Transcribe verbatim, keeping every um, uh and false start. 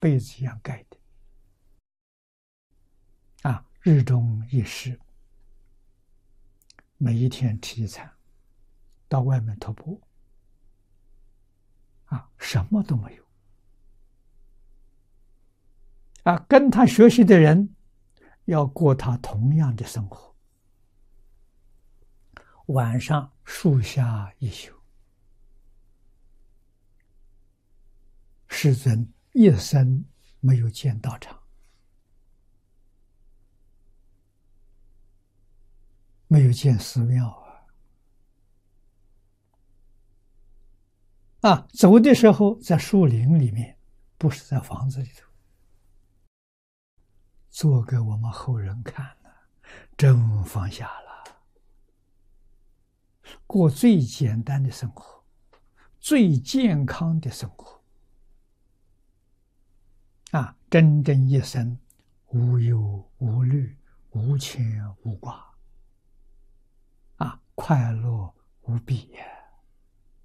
被子一样盖的。啊，日中一食，每一天吃一餐，到外面徒步，啊，什么都没有。啊，跟他学习的人要过他同样的生活。晚上树下一宿，世尊一生没有见道场，没有见寺庙啊！啊，走的时候在树林里面，不是在房子里头，做给我们后人看呢，真放下了。过最简单的生活，最健康的生活，啊，真正一生无忧无虑，无牵无挂，啊，快乐无比呀。